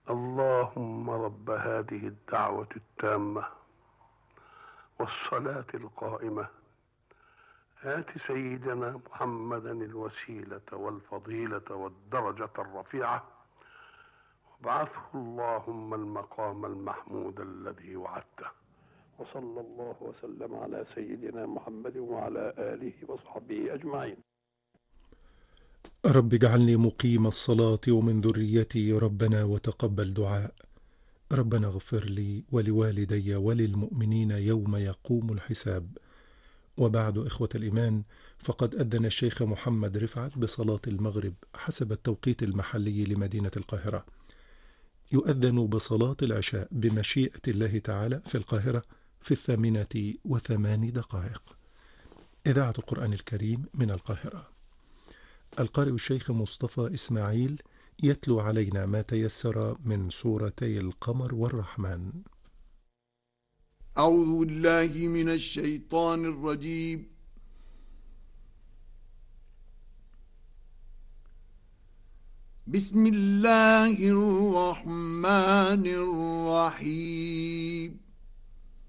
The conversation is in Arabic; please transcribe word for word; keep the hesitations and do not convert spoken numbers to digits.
اللهم رب هذه الدعوة التامة والصلاة القائمة آت سيدنا محمدا الوسيلة والفضيلة والدرجة الرفيعة وابعثه اللهم المقام المحمود الذي وعدته. وصلى الله وسلم على سيدنا محمد وعلى آله وصحبه أجمعين. رب اجعلني مقيم الصلاة ومن ذريتي ربنا وتقبل دعاء. ربنا اغفر لي ولوالدي وللمؤمنين يوم يقوم الحساب. وبعد، إخوة الإيمان، فقد أذن الشيخ محمد رفعت بصلاة المغرب حسب التوقيت المحلي لمدينة القاهرة. يؤذن بصلاة العشاء بمشيئة الله تعالى في القاهرة في الثامنة وثمان دقائق. إذاعة القرآن الكريم من القاهرة. القارئ الشيخ مصطفى إسماعيل يتلو علينا ما تيسر من سورتي القمر والرحمن. أعوذ بالله من الشيطان الرجيم. بسم الله الرحمن الرحيم.